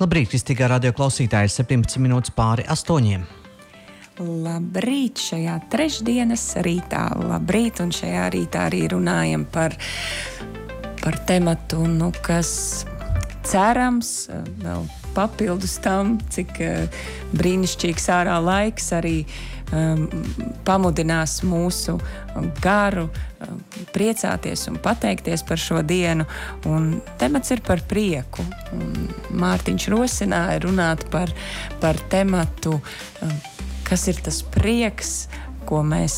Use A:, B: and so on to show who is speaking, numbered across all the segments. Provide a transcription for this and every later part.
A: Labrīt, Kristīgā radio klausītāji, ir 17 minūtes pāri 8.
B: Labrīt šajā trešdienas rītā. Labrīt, un šajā rītā arī runājam par tematu, kas cerams vēl papildus tam, cik brīnišķīgs ārā laiks arī pamudinās mūsu garu priecāties un pateikties par šo dienu. Un temats ir par prieku. Un Mārtiņš rosināja runāt par tematu, kas ir tas prieks, ko mēs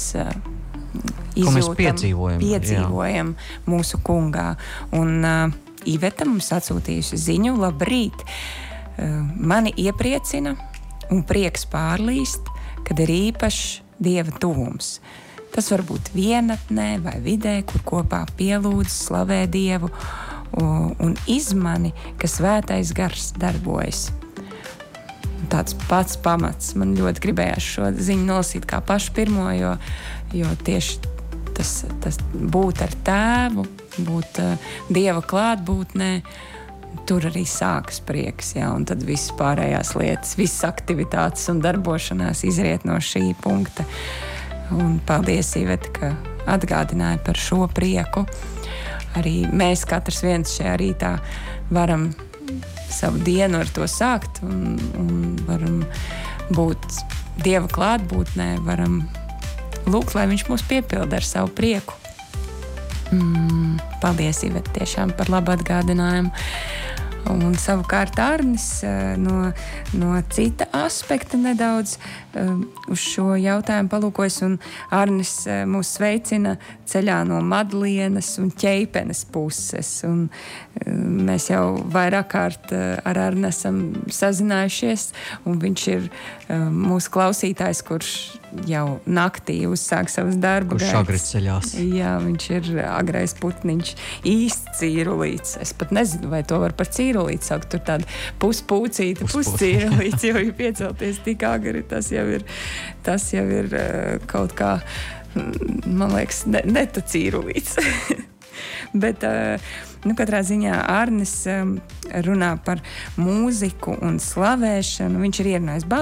B: piedzīvojam mūsu kungā. Un Iveta mums atsūtījusi ziņu: labrīt! Mani iepriecina un prieks pārlīst, kad ir īpašs Dieva tuvums. Tas var būt vienatnē vai vidē, kur kopā pielūdz, slavē Dievu, un izmani, ka svētais gars darbojas. Tāds pats pamats. Man ļoti gribējās šo ziņu nolasīt kā pašu pirmo, jo tieši tas būt ar tēvu, būt Dieva klātbūtnē, tur arī sākas prieks, un tad visas pārējās lietas, visas aktivitātes un darbošanās izriet no šī punkta. Un paldies, Iveta, ka atgādināja par šo prieku. Arī mēs katrs viens šajā rītā varam savu dienu ar to sākt un varam būt Dieva klātbūtnē, varam lūgt, lai viņš mūs piepilda ar savu prieku. Paldies, Iveta, tiešām par labu atgādinājumu. Un savukārt Arnis no cita aspekta nedaudz uz šo jautājumu palūkojas, un Arnis mūs sveicina ceļā no Madlienas un Ķeipenes puses. Un mēs jau vairāk kārt ar Arni esam sazinājušies, un viņš ir mūsu klausītājs, kurš jau naktī uzsāk savus darbu
A: gaitas. Kurš agri ceļās.
B: Jā, viņš ir agrais putniņš, īsts cīrulīts. Es pat nezinu, vai to var par cīrulīti saukt. Tur tāda puspūcīta, puscīrulīts, jo ir piecelties tik agri. Tas jau ir kaut kā, man liekas, neta cīrulīts. Bet katrā ziņā Arnis runā par mūziku un slavēšanu. Viņš ir ierunājis